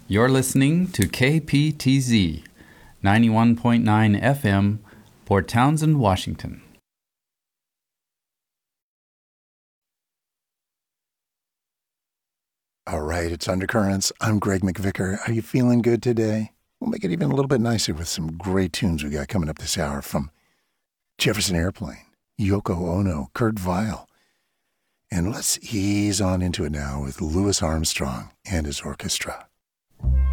You're listening to KPTZ 91.9 FM, Port Townsend, Washington. All right, it's Undercurrents. I'm Greg McVicker. Are you feeling good today? We'll make it even a little bit nicer with some great tunes we got coming up this hour from Jefferson Airplane, Yoko Ono, Kurt Weill. And let's ease on into it now with Louis Armstrong and his orchestra.